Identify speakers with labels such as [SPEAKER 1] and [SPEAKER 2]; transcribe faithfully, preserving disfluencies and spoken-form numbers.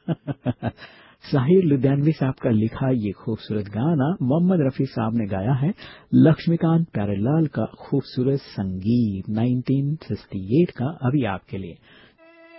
[SPEAKER 1] साहिर लुधियानवी साहब का लिखा ये खूबसूरत गाना मोहम्मद रफी साहब ने गाया है लक्ष्मीकांत प्यारेलाल का खूबसूरत संगीत उन्नीस सौ अड़सठ का अभी आपके लिए।